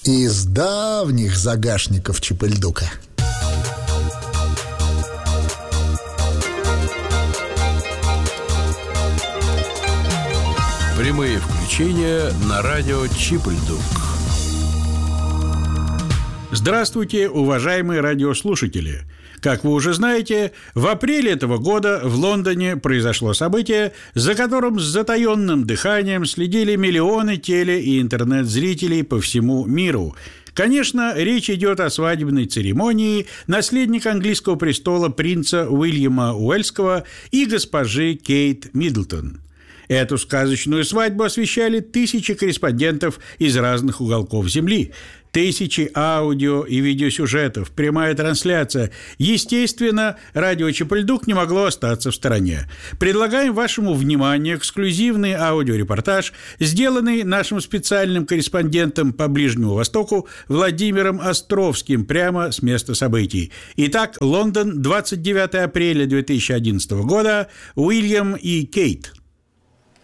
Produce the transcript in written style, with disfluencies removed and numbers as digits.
Из давних загашников Чипыльдука. Прямые включения на радио Чипыльдук. Здравствуйте, уважаемые радиослушатели! Как вы уже знаете, в апреле этого года в Лондоне произошло событие, за которым с затаенным дыханием следили миллионы теле- и интернет-зрителей по всему миру. Конечно, речь идет о свадебной церемонии наследника английского престола принца Уильяма Уэльского и госпожи Кейт Миддлтон. Эту сказочную свадьбу освещали тысячи корреспондентов из разных уголков Земли, тысячи аудио и видеосюжетов, прямая трансляция. Естественно, радио Чипыльдук не могло остаться в стороне. Предлагаем вашему вниманию эксклюзивный аудиорепортаж, сделанный нашим специальным корреспондентом по Ближнему Востоку Владимиром Островским прямо с места событий. Итак, Лондон, 29 апреля 2011 года, Уильям и Кейт.